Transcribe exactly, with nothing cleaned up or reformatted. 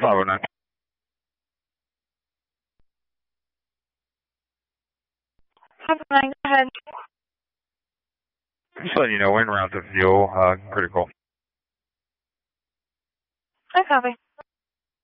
five oh nine. five oh nine, go ahead. Just letting you know, in route to fuel, uh, critical. I copy.